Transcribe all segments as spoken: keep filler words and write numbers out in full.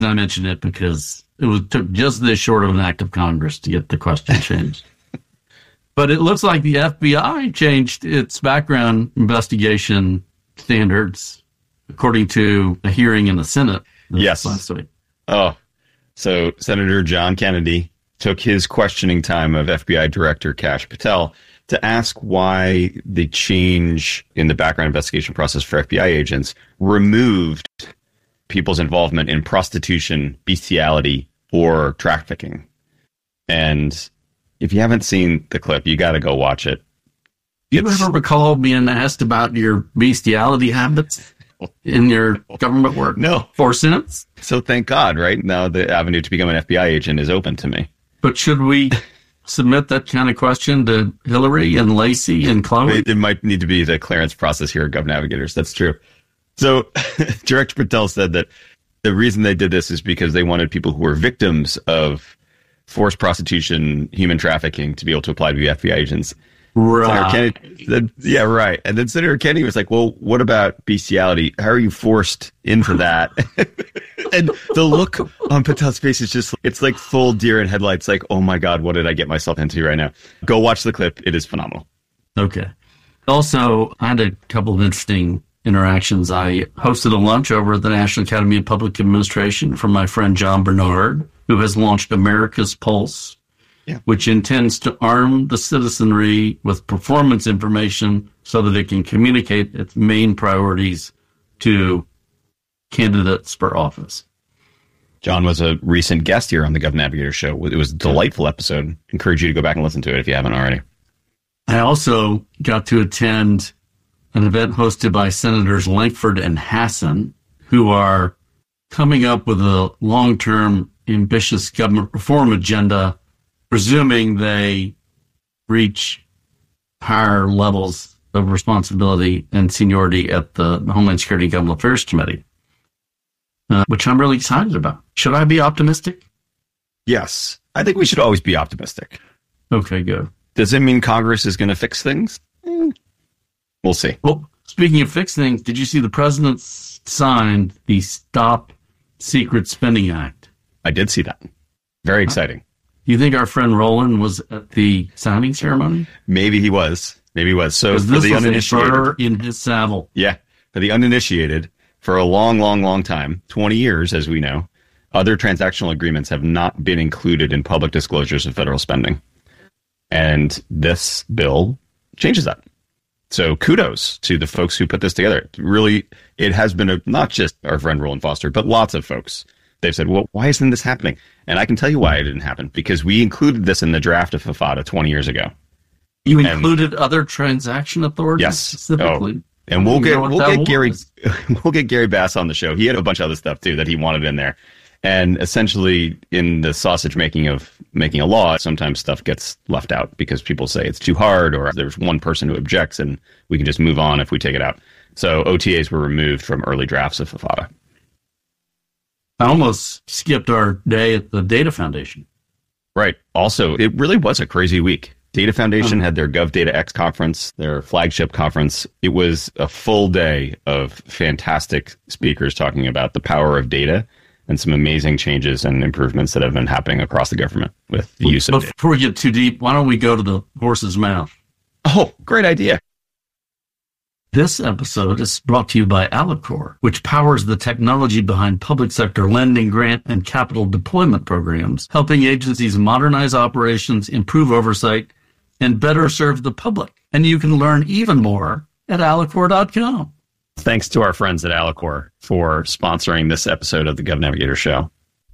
I mentioned it because it was took just this short of an act of Congress to get the question changed. But it looks like the F B I changed its background investigation standards according to a hearing in the Senate yes. last week. Oh, so Senator John Kennedy took his questioning time of F B I Director Kash Patel to ask why the change in the background investigation process for F B I agents removed people's involvement in prostitution, bestiality, or trafficking. And if you haven't seen the clip, you got to go watch it. Do you ever recall being asked about your bestiality habits in your government work? No. For sentence? So thank God, right? Now the avenue to become an F B I agent is open to me. But should we submit that kind of question to Hillary and Lacey and Chloe? It, it might need to be the clearance process here at GovNavigators. That's true. So Director Patel said that the reason they did this is because they wanted people who were victims of forced prostitution, human trafficking to be able to apply to be F B I agents. Right. Senator Kennedy said, yeah, right. And then Senator Kennedy was like, well, what about bestiality? How are you forced into that? And the look on Patel's face is just, it's like full deer in headlights. Like, oh my God, what did I get myself into right now? Go watch the clip. It is phenomenal. Okay. Also, I had a couple of interesting interactions. I hosted a lunch over at the National Academy of Public Administration for my friend John Bernard, who has launched America's Pulse, yeah. which intends to arm the citizenry with performance information so that it can communicate its main priorities to candidates for office. John was a recent guest here on the GovNavigator show. It was a delightful episode. Encourage you to go back and listen to it if you haven't already. I also got to attend an event hosted by Senators Lankford and Hassan, who are coming up with a long-term ambitious government reform agenda, presuming they reach higher levels of responsibility and seniority at the Homeland Security and Government Affairs Committee, uh, which I'm really excited about. Should I be optimistic? Yes. I think we should always be optimistic. Okay, good. Does it mean Congress is going to fix things? Mm. We'll see. Well, speaking of fix things, did you see the president signed the Stop Secret Spending Act? I did see that. Very exciting. Do you think our friend Roland was at the signing ceremony? Maybe he was. Maybe he was. So for this the was uninitiated, a burr in his saddle. Yeah, for the uninitiated, for a long, long, long time, twenty years, as we know, other transactional agreements have not been included in public disclosures of federal spending. And this bill changes that. So kudos to the folks who put this together. Really, it has been a, not just our friend Roland Foster, but lots of folks. They've said, well, why isn't this happening? And I can tell you why it didn't happen. Because we included this in the draft of FAFATA twenty years ago. You and, included other transaction authorities yes, specifically? Oh, and we'll get we'll get was. Gary we'll get Gary Bass on the show. He had a bunch of other stuff too that he wanted in there. And essentially, in the sausage making of making a law, sometimes stuff gets left out because people say it's too hard, or there's one person who objects, and we can just move on if we take it out. So O T As were removed from early drafts of FAFATA. I almost skipped our day at the Data Foundation. Right. Also, it really was a crazy week. Data Foundation um, had their GovDataX conference, their flagship conference. It was a full day of fantastic speakers talking about the power of data and some amazing changes and improvements that have been happening across the government with the use of data. Before we get too deep, why don't we go to the horse's mouth? Oh, great idea. This episode is brought to you by Alicorp, which powers the technology behind public sector lending, grant, and capital deployment programs, helping agencies modernize operations, improve oversight, and better serve the public. And you can learn even more at alicorp dot com. Thanks to our friends at Alicorp for sponsoring this episode of the GovNavigator show.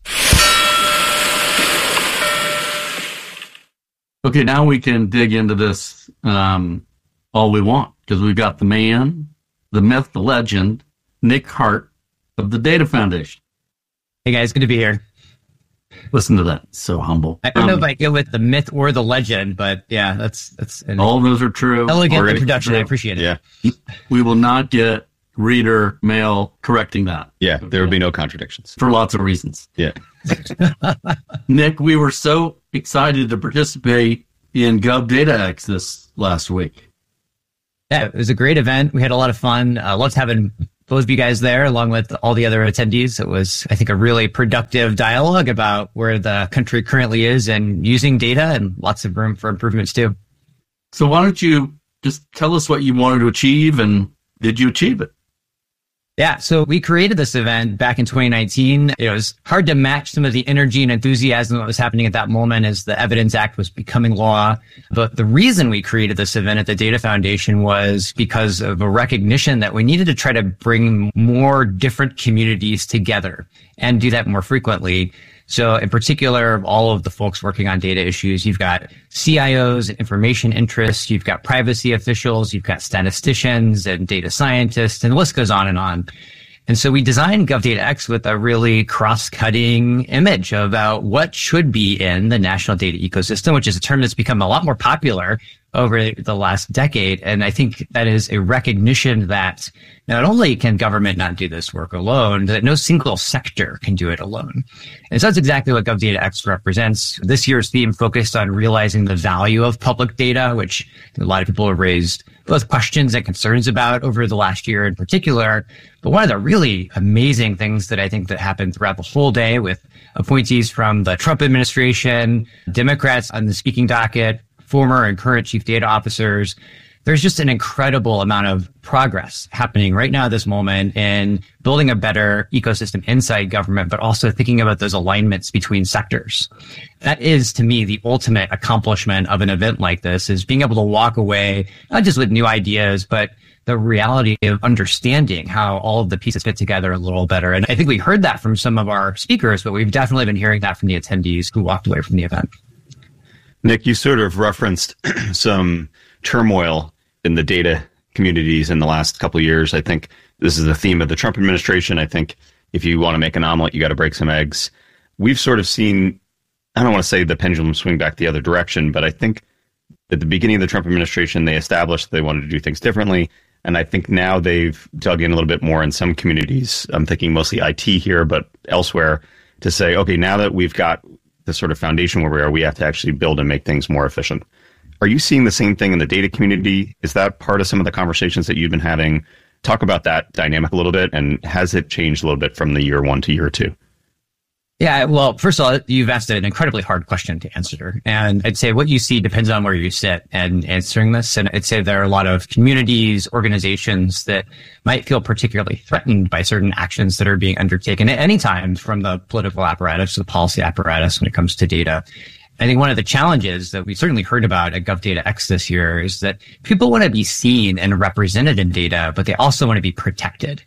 Okay, now we can dig into this um, all we want, because we've got the man, the myth, the legend, Nick Hart of the Data Foundation. Hey guys, good to be here. Listen to that. So humble. I don't um, know if I go with the myth or the legend, but yeah, that's that's an all those are true. Elegant introduction. I appreciate it. Yeah. We will not get reader mail correcting that. Yeah, there would be no contradictions. For lots of reasons. Yeah. Nick, we were so excited to participate in GovDataX this last week. Yeah, it was a great event. We had a lot of fun. I uh, loved having both of you guys there, along with all the other attendees. It was, I think, a really productive dialogue about where the country currently is and using data, and lots of room for improvements too. So why don't you just tell us what you wanted to achieve, and did you achieve it? Yeah, so we created this event back in twenty nineteen. It was hard to match some of the energy and enthusiasm that was happening at that moment as the Evidence Act was becoming law. But the reason we created this event at the Data Foundation was because of a recognition that we needed to try to bring more different communities together and do that more frequently. So in particular, all of the folks working on data issues, you've got C I Os and information interests, you've got privacy officials, you've got statisticians and data scientists, and the list goes on and on. And so we designed GovDataX with a really cross-cutting image about what should be in the national data ecosystem, which is a term that's become a lot more popular over the last decade. And I think that is a recognition that not only can government not do this work alone, that no single sector can do it alone. And so that's exactly what GovDataX represents. This year's theme focused on realizing the value of public data, which a lot of people have raised both questions and concerns about over the last year in particular. But one of the really amazing things that I think that happened throughout the whole day with appointees from the Trump administration, Democrats on the speaking docket, former and current chief data officers, there's just an incredible amount of progress happening right now at this moment in building a better ecosystem inside government, but also thinking about those alignments between sectors. That is, to me, the ultimate accomplishment of an event like this, is being able to walk away, not just with new ideas, but the reality of understanding how all of the pieces fit together a little better. And I think we heard that from some of our speakers, but we've definitely been hearing that from the attendees who walked away from the event. Nick, you sort of referenced some turmoil in the data communities in the last couple of years. I think this is the theme of the Trump administration. I think if you want to make an omelet, you got to break some eggs. We've sort of seen, I don't want to say the pendulum swing back the other direction, but I think at the beginning of the Trump administration, they established they wanted to do things differently. And I think now they've dug in a little bit more in some communities. I'm thinking mostly I T here, but elsewhere, to say, okay, now that we've got the sort of foundation where we are, we have to actually build and make things more efficient. Are you seeing the same thing in the data community? Is that part of some of the conversations that you've been having? Talk about that dynamic a little bit, and has it changed a little bit from the year one to year two? Yeah, well, first of all, you've asked an incredibly hard question to answer. And I'd say what you see depends on where you sit and answering this. And I'd say there are a lot of communities, organizations that might feel particularly threatened by certain actions that are being undertaken at any time, from the political apparatus to the policy apparatus when it comes to data. I think one of the challenges that we certainly heard about at GovDataX this year is that people want to be seen and represented in data, but they also want to be protected.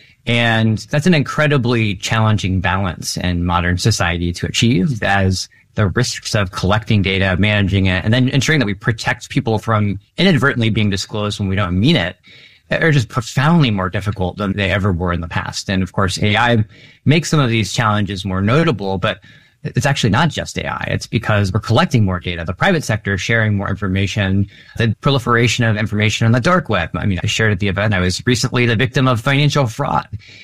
And that's an incredibly challenging balance in modern society to achieve, as the risks of collecting data, managing it, and then ensuring that we protect people from inadvertently being disclosed when we don't mean it are just profoundly more difficult than they ever were in the past. And of course, A I makes some of these challenges more notable, but it's actually not just A I. It's because we're collecting more data. The private sector is sharing more information. The proliferation of information on the dark web. I mean, I shared at the event, I was recently the victim of financial fraud.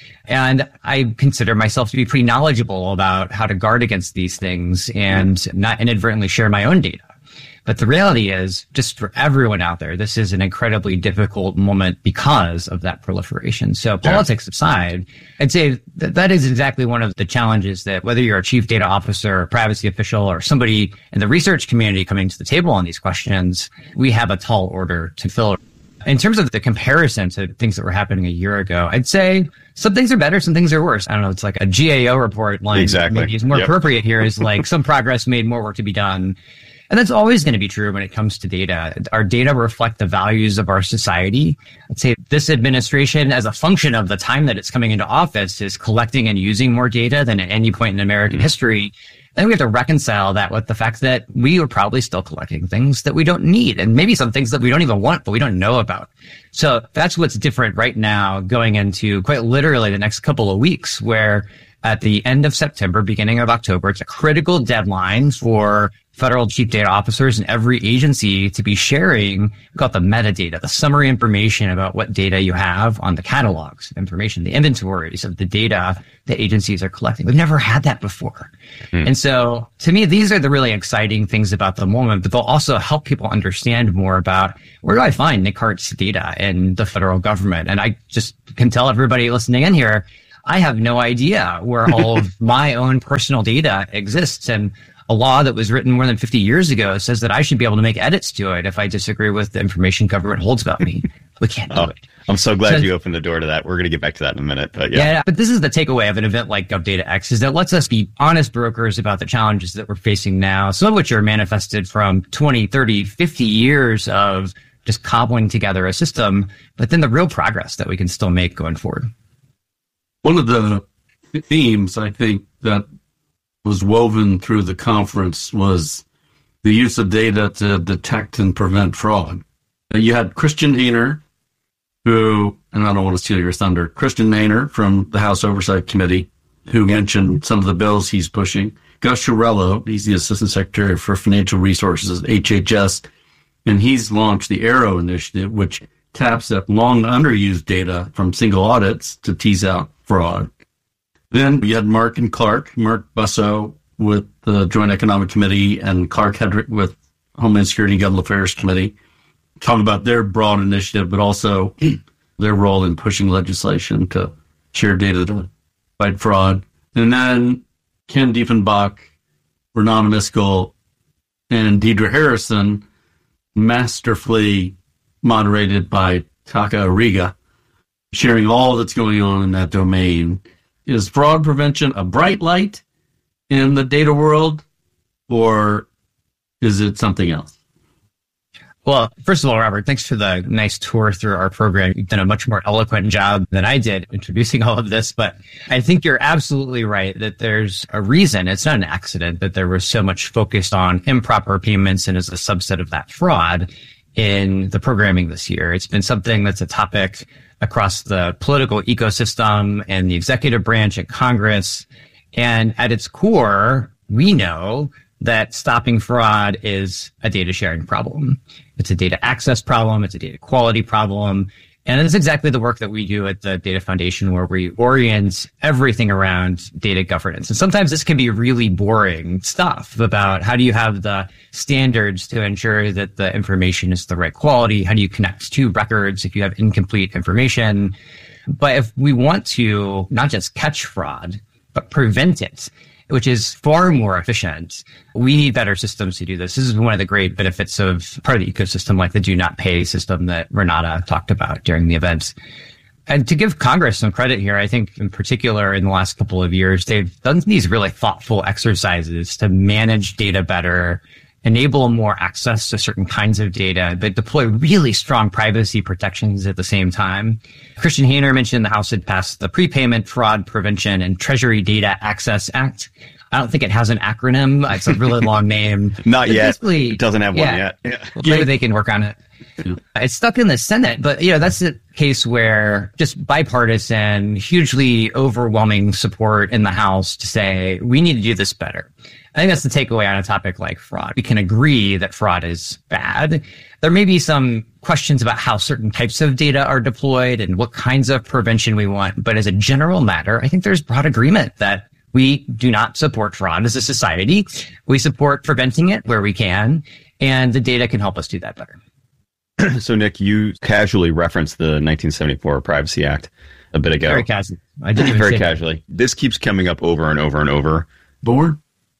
And I consider myself to be pretty knowledgeable about how to guard against these things and not inadvertently share my own data. But the reality is, just for everyone out there, this is an incredibly difficult moment because of that proliferation. So politics aside, I'd say that that is exactly one of the challenges that, whether you're a chief data officer, a privacy official, or somebody in the research community coming to the table on these questions, we have a tall order to fill. In terms of the comparison to things that were happening a year ago, I'd say some things are better, some things are worse. I don't know, it's like a G A O report line. Exactly. Maybe is more Yep. appropriate here, is like some progress made, more work to be done. And that's always going to be true when it comes to data. Our data reflect the values of our society. I'd say this administration, as a function of the time that it's coming into office, is collecting and using more data than at any point in American mm-hmm. history. Then we have to reconcile that with the fact that we are probably still collecting things that we don't need, and maybe some things that we don't even want, but we don't know about. So that's what's different right now, going into quite literally the next couple of weeks, where at the end of September, beginning of October, it's a critical deadline for federal chief data officers in every agency to be sharing, we call it the metadata, the summary information about what data you have on the catalogs, information, the inventories of the data that agencies are collecting. We've never had that before. Hmm. And so to me, these are the really exciting things about the moment, but they'll also help people understand more about where do I find Nick Hart's data in the federal government? And I just can tell everybody listening in here, I have no idea where all of my own personal data exists. And a law that was written more than fifty years ago says that I should be able to make edits to it if I disagree with the information government holds about me. We can't do oh, it. I'm so glad so, you opened the door to that. We're going to get back to that in a minute. But yeah. yeah, but this is the takeaway of an event like GovDataX is that it lets us be honest brokers about the challenges that we're facing now, some of which are manifested from twenty, thirty, fifty years of just cobbling together a system, but then the real progress that we can still make going forward. One of the themes, I think, that was woven through the conference was the use of data to detect and prevent fraud. You had Christian Hayner, who, and I don't want to steal your thunder, Christian Hayner from the House Oversight Committee, who mentioned some of the bills he's pushing. Gus Chiarello, he's the Assistant Secretary for Financial Resources at H H S, and he's launched the AARO initiative, which taps at long underused data from single audits to tease out fraud. Then you had Mark and Clark, Mark Busso with the Joint Economic Committee and Clark Hedrick with Homeland Security and Government Affairs Committee, talking about their broad initiative, but also their role in pushing legislation to share data to fight fraud. And then Ken Diefenbach, Renan Miskell, and Deidre Harrison, masterfully moderated by Taka Ariga, sharing all that's going on in that domain. Is fraud prevention a bright light in the data world, or is it something else? Well, first of all, Robert, thanks for the nice tour through our program. You've done a much more eloquent job than I did introducing all of this, but I think you're absolutely right that there's a reason, it's not an accident, that there was so much focused on improper payments and as a subset of that fraud in the programming this year. It's been something that's a topic across the political ecosystem and the executive branch at Congress. And at its core, we know that stopping fraud is a data sharing problem. It's a data access problem. It's a data quality problem. And it's exactly the work that we do at the Data Foundation, where we orient everything around data governance. And sometimes this can be really boring stuff about how do you have the standards to ensure that the information is the right quality? How do you connect to records if you have incomplete information? But if we want to not just catch fraud, but prevent it, which is far more efficient, we need better systems to do this. This is one of the great benefits of part of the ecosystem, like the do not pay system that Renata talked about during the event. And to give Congress some credit here, I think in particular in the last couple of years, they've done these really thoughtful exercises to manage data better, enable more access to certain kinds of data, but deploy really strong privacy protections at the same time. Christian Hayner mentioned the House had passed the Prepayment Fraud Prevention and Treasury Data Access Act. I don't think it has an acronym. It's a really long name. Not yet. It doesn't have yeah, one yet. Yeah. Well, maybe they can work on it. Yeah. It's stuck in the Senate, but you know, that's a case where just bipartisan, hugely overwhelming support in the House to say, we need to do this better. I think that's the takeaway on a topic like fraud. We can agree that fraud is bad. There may be some questions about how certain types of data are deployed and what kinds of prevention we want. But as a general matter, I think there's broad agreement that we do not support fraud as a society. We support preventing it where we can, and the data can help us do that better. So, Nick, you casually referenced the nineteen seventy-four Privacy Act a bit ago. Very casually. I didn't even Very say casually. That. This keeps coming up over and over and over. Bored?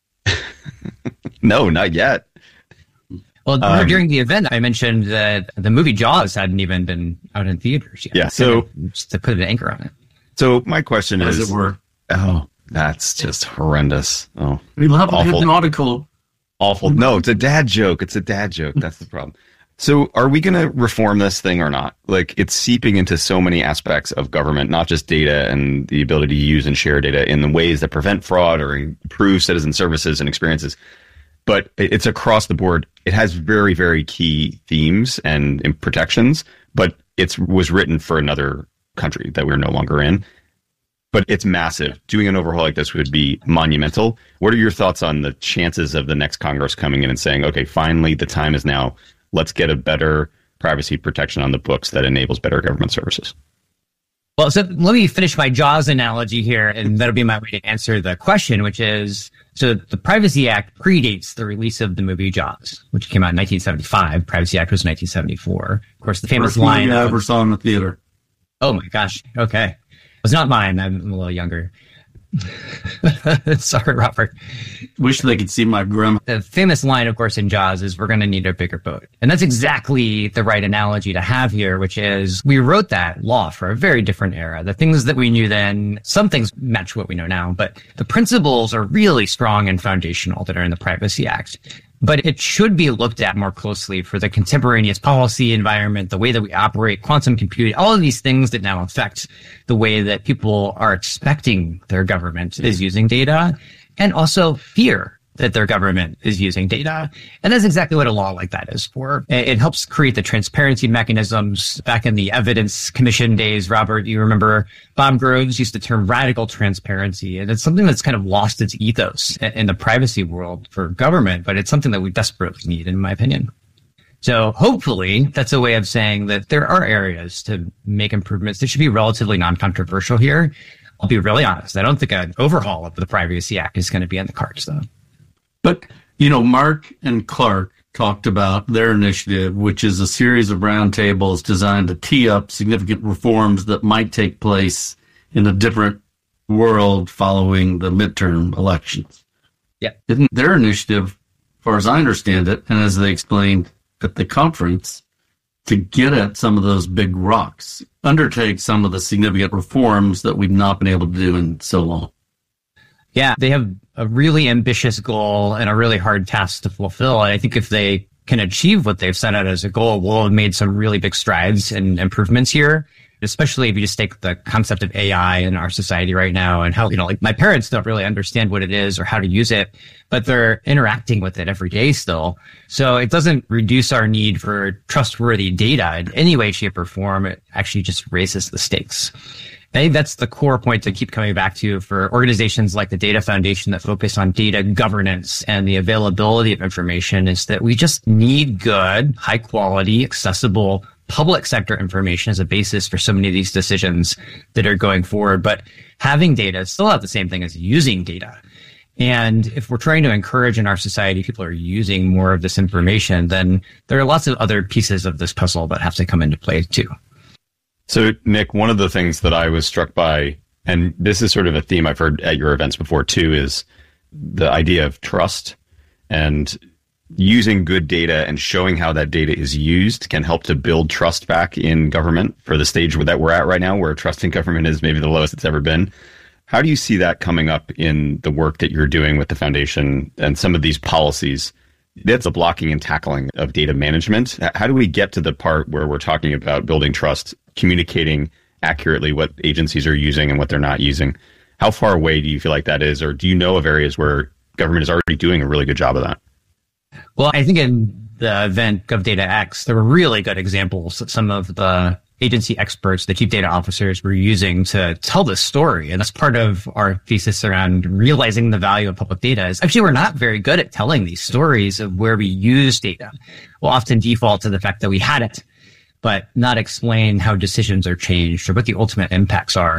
No, not yet. Well, um, during the event, I mentioned that the movie Jaws hadn't even been out in theaters yet. Yeah, so just to put an anchor on it. So my question As is, it were. oh, that's just horrendous. Oh, We love a awful. hypnotical. Awful. No, it's a dad joke. It's a dad joke. That's the problem. So are we going to reform this thing or not? Like, it's seeping into so many aspects of government, not just data and the ability to use and share data in the ways that prevent fraud or improve citizen services and experiences. But it's across the board. It has very, very key themes and, and protections, but it was written for another country that we're no longer in. but it's massive. Doing an overhaul like this would be monumental. What are your thoughts on the chances of the next Congress coming in and saying, okay, finally, the time is now. Let's get a better privacy protection on the books that enables better government services? Well, so let me finish my Jaws analogy here, and that'll be my way to answer the question, which is, so the Privacy Act predates the release of the movie Jaws, which came out in nineteen seventy-five. Privacy Act was nineteen seventy-four. Of course, the famous First line... movie I ever saw in the theater. Oh my gosh. Okay. It was not mine. I'm a little younger. Sorry, Robert. Wish they could see my grim. The famous line, of course, in Jaws is, we're going to need a bigger boat. And that's exactly the right analogy to have here, which is we wrote that law for a very different era. The things that we knew then, some things match what we know now, but the principles are really strong and foundational that are in the Privacy Act. But it should be looked at more closely for the contemporaneous policy environment, the way that we operate, quantum computing, all of these things that now affect the way that people are expecting their government is using data, and also fear that their government is using data. And that's exactly what a law like that is for. It helps create the transparency mechanisms. Back in the Evidence Commission days, Robert, you remember Bob Groves used the term radical transparency. And it's something that's kind of lost its ethos in the privacy world for government, but it's something that we desperately need, in my opinion. So hopefully that's a way of saying that there are areas to make improvements. They should be relatively non-controversial here. I'll be really honest. I don't think an overhaul of the Privacy Act is going to be in the cards, though. But, you know, Mark and Clark talked about their initiative, which is a series of roundtables designed to tee up significant reforms that might take place in a different world following the midterm elections. Yeah. Isn't their initiative, as far as I understand it, and as they explained at the conference, to get at some of those big rocks, undertake some of the significant reforms that we've not been able to do in so long? Yeah, they have a really ambitious goal and a really hard task to fulfill. And I think if they can achieve what they've set out as a goal, we'll have made some really big strides and improvements here, especially if you just take the concept of A I in our society right now and how, you know, like my parents don't really understand what it is or how to use it, but they're interacting with it every day still. So it doesn't reduce our need for trustworthy data in any way, shape, or form. It actually just raises the stakes. I think that's the core point to keep coming back to for organizations like the Data Foundation that focus on data governance and the availability of information, is that we just need good, high quality, accessible public sector information as a basis for so many of these decisions that are going forward. But having data is still not the same thing as using data. And if we're trying to encourage in our society, people are using more of this information, then there are lots of other pieces of this puzzle that have to come into play too. So, Nick, one of the things that I was struck by, and this is sort of a theme I've heard at your events before too, is the idea of trust, and using good data and showing how that data is used can help to build trust back in government for the stage that we're at right now, where trust in government is maybe the lowest it's ever been. How do you see that coming up in the work that you're doing with the foundation and some of these policies? That's a blocking and tackling of data management. How do we get to the part where we're talking about building trust, communicating accurately what agencies are using and what they're not using? How far away do you feel like that is? Or do you know of areas where government is already doing a really good job of that? Well, I think in the event GovDataX, there were really good examples that some of the agency experts, the chief data officers, were using to tell this story. And that's part of our thesis around realizing the value of public data is actually we're not very good at telling these stories of where we use data. We'll often default to the fact that we had it, but not explain how decisions are changed or what the ultimate impacts are.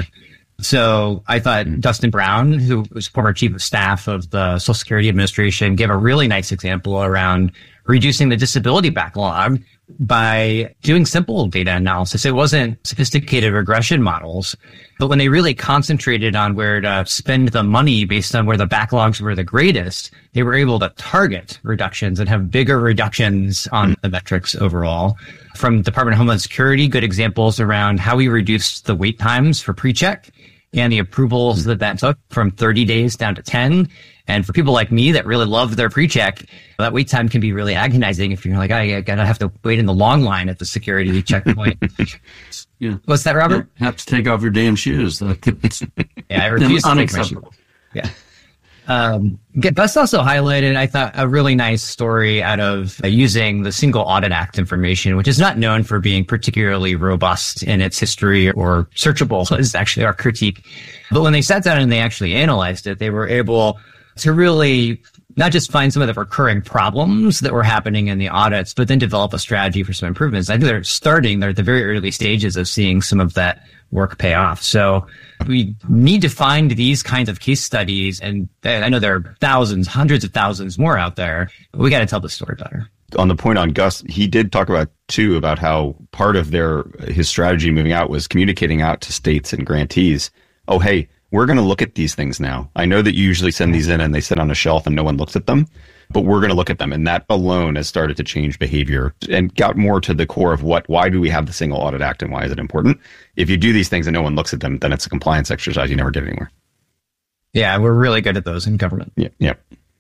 So I thought Dustin Brown, who was former chief of staff of the Social Security Administration, gave a really nice example around reducing the disability backlog by doing simple data analysis. It wasn't sophisticated regression models, but when they really concentrated on where to spend the money based on where the backlogs were the greatest, they were able to target reductions and have bigger reductions on the metrics overall. From Department of Homeland Security, good examples around how we reduced the wait times for pre-check and the approvals that that took from thirty days down to ten. And for people like me that really love their pre-check, that wait time can be really agonizing if you're like, I gotta have to wait in the long line at the security checkpoint. Yeah. What's that, Robert? You have to take off your damn shoes. Yeah, I refuse to take my shoes. Yeah. Um, Gus also highlighted, I thought, a really nice story out of uh, using the Single Audit Act information, which is not known for being particularly robust in its history or searchable, is actually our critique. But when they sat down and they actually analyzed it, they were able to really not just find some of the recurring problems that were happening in the audits, but then develop a strategy for some improvements. I think they're starting, they're at the very early stages of seeing some of that work pay off. So we need to find these kinds of case studies. And I know there are thousands, hundreds of thousands more out there, but we got to tell the story better. On the point on Gus, he did talk about, too, about how part of their his strategy moving out was communicating out to states and grantees, oh, hey, we're going to look at these things now. I know that you usually send these in and they sit on a shelf and no one looks at them, but we're going to look at them. And that alone has started to change behavior and got more to the core of what, why do we have the Single Audit Act and why is it important? If you do these things and no one looks at them, then it's a compliance exercise. You never get anywhere. Yeah, we're really good at those in government. Yeah, yeah.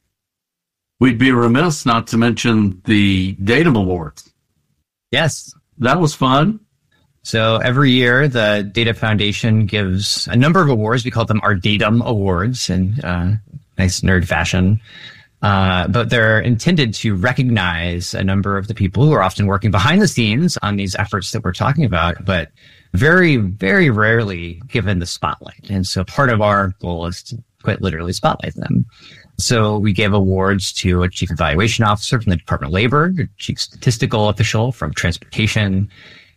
We'd be remiss not to mention the Datum Awards. Yes. That was fun. So every year, the Data Foundation gives a number of awards. We call them our Datum Awards in uh, nice nerd fashion. Uh, but they're intended to recognize a number of the people who are often working behind the scenes on these efforts that we're talking about, but very, very rarely given the spotlight. And so part of our goal is to quite literally spotlight them. So we gave awards to a chief evaluation officer from the Department of Labor, a chief statistical official from transportation,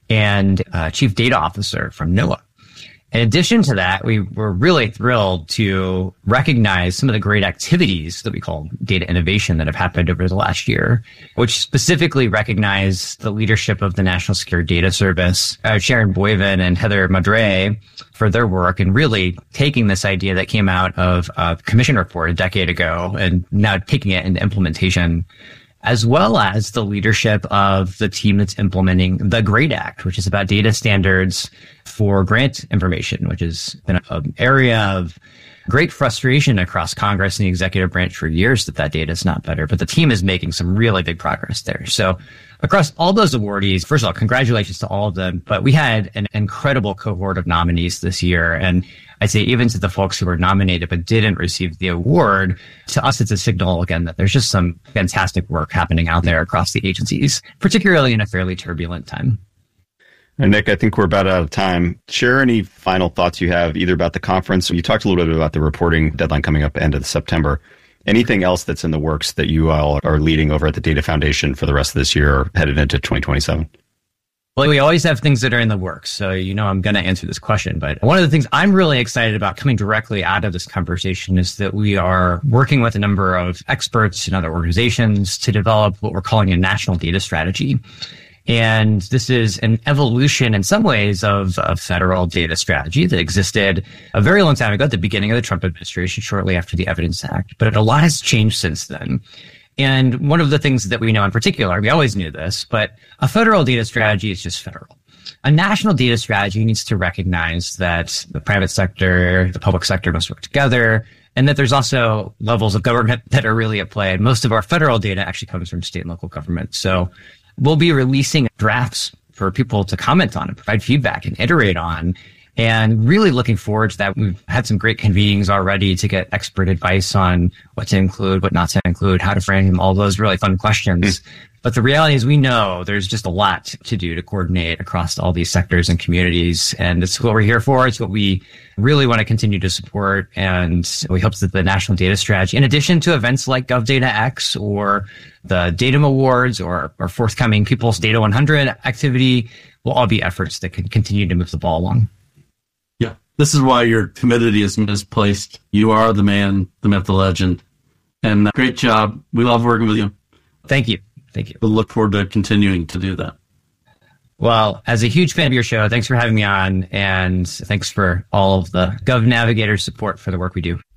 and a chief data officer from NOAA. In addition to that, we were really thrilled to recognize some of the great activities that we call data innovation that have happened over the last year, which specifically recognize the leadership of the National Secure Data Service, uh, Sharon Boyven and Heather Madre, for their work and really taking this idea that came out of a commission report a decade ago and now taking it into implementation, as well as the leadership of the team that's implementing the GRADE Act, which is about data standards for grant information, which has been an area of great frustration across Congress and the executive branch for years that that data is not better. But the team is making some really big progress there. So across all those awardees, first of all, congratulations to all of them. But we had an incredible cohort of nominees this year. And I'd say even to the folks who were nominated but didn't receive the award, to us, it's a signal, again, that there's just some fantastic work happening out there across the agencies, particularly in a fairly turbulent time. And Nick, I think we're about out of time. Share any final thoughts you have either about the conference. You talked a little bit about the reporting deadline coming up end of September. Anything else that's in the works that you all are leading over at the Data Foundation for the rest of this year or headed into twenty twenty-seven? Well, we always have things that are in the works. So, you know, I'm going to answer this question. But one of the things I'm really excited about coming directly out of this conversation is that we are working with a number of experts and other organizations to develop what we're calling a national data strategy. And this is an evolution in some ways of a federal data strategy that existed a very long time ago at the beginning of the Trump administration, shortly after the Evidence Act. But a lot has changed since then. And one of the things that we know in particular, we always knew this, but a federal data strategy is just federal. A national data strategy needs to recognize that the private sector, the public sector must work together, and that there's also levels of government that are really at play. And most of our federal data actually comes from state and local government. So we'll be releasing drafts for people to comment on and provide feedback and iterate on. And really looking forward to that. We've had some great convenings already to get expert advice on what to include, what not to include, how to frame all those really fun questions. Mm. But the reality is we know there's just a lot to do to coordinate across all these sectors and communities. And it's what we're here for. It's what we really want to continue to support. And we hope that the National Data Strategy, in addition to events like GovDataX or the Datum Awards or our forthcoming People's Data one hundred activity, will all be efforts that can continue to move the ball along. Yeah, this is why your timidity is misplaced. You are the man, the myth, the legend. And uh, great job. We love working with you. Thank you. Thank you. We'll look forward to continuing to do that. Well, as a huge fan of your show, thanks for having me on, and thanks for all of the GovNavigator support for the work we do.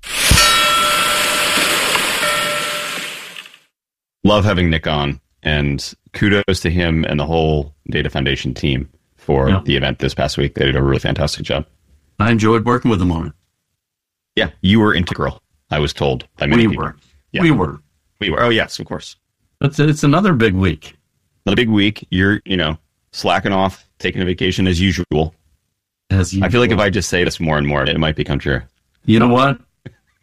Love having Nick on, and kudos to him and the whole Data Foundation team for yeah. the event this past week. They did a really fantastic job. I enjoyed working with them on it. Yeah, you were integral, I was told by many we people. Were. Yeah. We were. We were. Oh, yes, of course. It's, it's another big week. Another big week. You're, you know, slacking off, taking a vacation as usual. As usual. I feel like if I just say this more and more, it might become true. You know what?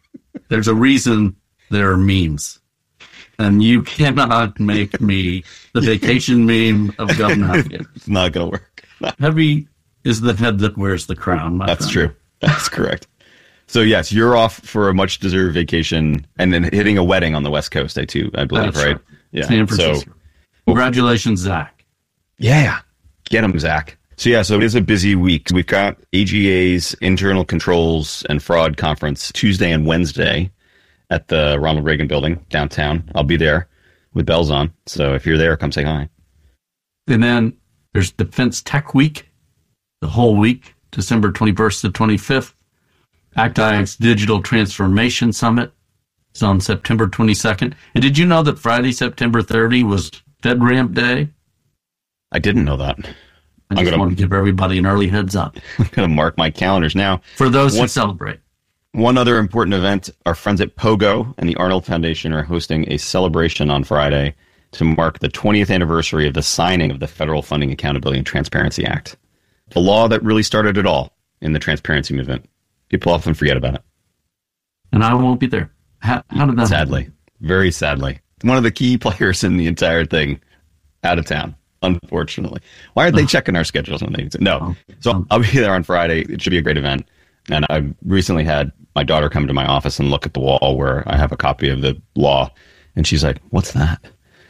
there's a reason there are memes. And you cannot make me the vacation meme of Gov Navigator. It's not going to work. Heavy is the head that wears the crown. My That's friend. true. That's correct. So yes, you're off for a much deserved vacation and then hitting a wedding on the West Coast, I too, I believe, That's right? right. Yeah. San Francisco. So, congratulations, Zach. yeah. Get him, Zach. So yeah, so it is a busy week. We've got A G A's Internal Controls and Fraud Conference Tuesday and Wednesday at the Ronald Reagan Building downtown. I'll be there with bells on. So if you're there, come say hi. And then there's Defense Tech Week, the whole week, December twenty-first to twenty-fifth. ACTIAC's Digital Transformation Summit is on September twenty-second. And did you know that Friday, September thirtieth was FedRAMP Day? I didn't know that. I I'm just gonna- want to give everybody an early heads up I'm going to mark my calendars now. for those who What- celebrate. One other important event, our friends at Pogo and the Arnold Foundation are hosting a celebration on Friday to mark the twentieth anniversary of the signing of the Federal Funding Accountability and Transparency Act, the law that really started it all in the transparency movement. People often forget about it. And I won't be there. How, how did that Sadly, very sadly. One of the key players in the entire thing out of town, unfortunately. Why aren't they checking our schedules when they No. So I'll be there on Friday. It should be a great event. And I recently had my daughter come to my office and look at the wall where I have a copy of the law. And she's like, what's that?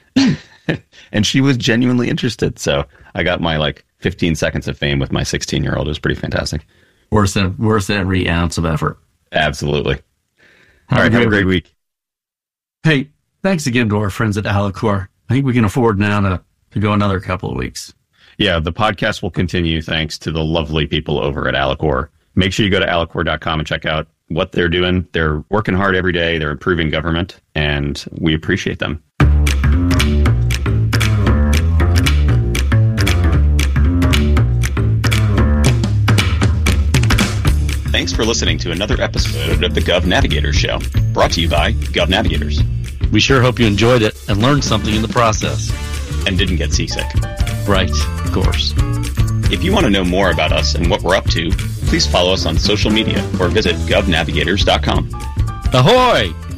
And she was genuinely interested. So I got my like fifteen seconds of fame with my sixteen-year-old. It was pretty fantastic. Worth, it, worth every ounce of effort. Absolutely. All right. Have a great week. Hey, thanks again to our friends at Alicorp. I think we can afford now to, to go another couple of weeks. Yeah, the podcast will continue thanks to the lovely people over at Alicorp. Make sure you go to alicorp dot com and check out what they're doing. They're working hard every day. They're improving government, and we appreciate them. Thanks for listening to another episode of the Gov Navigators Show, brought to you by Gov Navigators. We sure hope you enjoyed it and learned something in the process. And didn't get seasick. Right, of course. If you want to know more about us and what we're up to, please follow us on social media or visit gov navigators dot com. Ahoy!